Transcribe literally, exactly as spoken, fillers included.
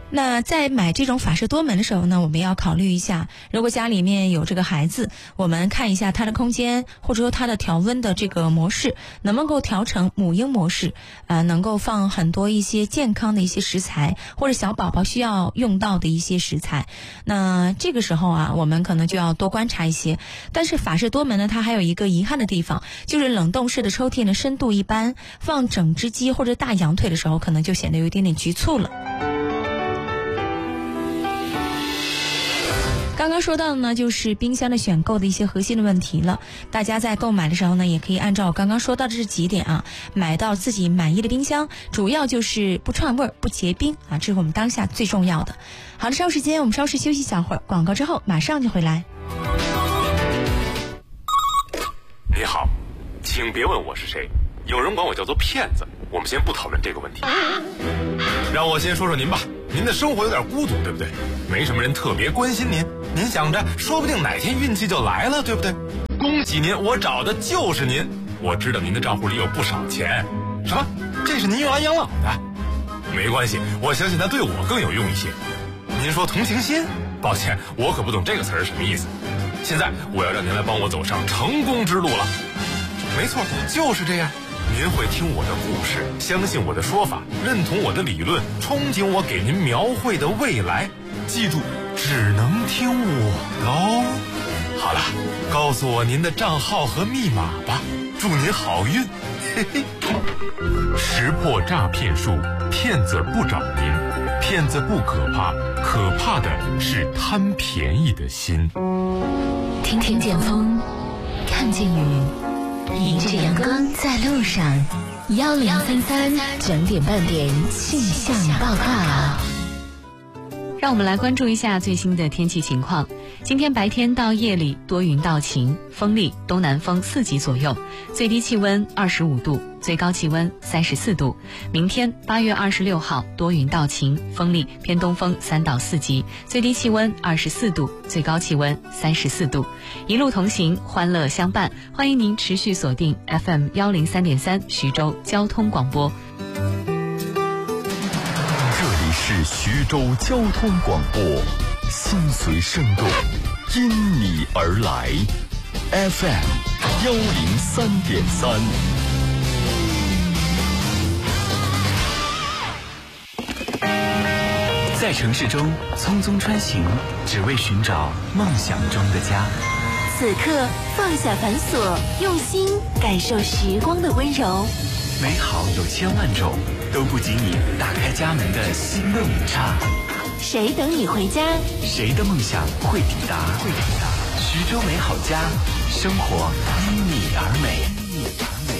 那在买这种法式多门的时候呢，我们要考虑一下，如果家里面有这个孩子，我们看一下它的空间或者说它的调温的这个模式能不能够调成母婴模式，呃，能够放很多一些健康的一些食材，或者小宝宝需要用到的一些食材。那这个时候啊，我们可能就要多观察一些。但是法式多门呢，它还有一个遗憾的地方，就是冷冻室的抽屉呢深度一般，放整只鸡或者大羊腿的时候，可能就显得有一点点局促了。刚刚说到的呢，就是冰箱的选购的一些核心的问题了。大家在购买的时候呢，也可以按照我刚刚说到的这几点啊，买到自己满意的冰箱，主要就是不串味儿、不结冰啊，这是我们当下最重要的。好的，稍时间我们稍事休息一小会儿，广告之后马上就回来。 你好，请别问我是谁，有人管我叫做骗子，我们先不讨论这个问题。让我先说说您吧，您的生活有点孤独，对不对？没什么人特别关心您，您想着说不定哪天运气就来了，对不对？恭喜您，我找的就是您。我知道您的账户里有不少钱。什么？这是您用来养老的？没关系，我相信它对我更有用一些。您说同情心？抱歉，我可不懂这个词儿什么意思。现在我要让您来帮我走上成功之路了。没错，就是这样。您会听我的故事，相信我的说法，认同我的理论，憧憬我给您描绘的未来。记住，只能听我的哦。好了，告诉我您的账号和密码吧，祝您好运。嘿嘿。识破诈骗术，骗子不找您，骗子不可怕，可怕的是贪便宜的心。 听听见风，看见雨，迎着阳光在路上。幺零三三整点半点气象报告。 让我们来关注一下最新的天气情况。今天白天到夜里多云到晴，风力东南风四级左右，最低气温二十五度，最高气温三十四度。明天八月二十六号多云到晴，风力偏东风三到四级，最低气温二十四度，最高气温三十四度。一路同行，欢乐相伴，欢迎您持续锁定 F M 一零三点三徐州交通广播。 是徐州交通广播，心随声动，因你而来。F M 一零三点三。 在城市中匆匆穿行，只为寻找梦想中的家。 此刻放下繁琐，用心感受时光的温柔。 美好有千万种，都不及你打开家门的心动一刹。 谁等你回家？ 谁的梦想会抵达？会抵达。徐州美好家，生活因你而美。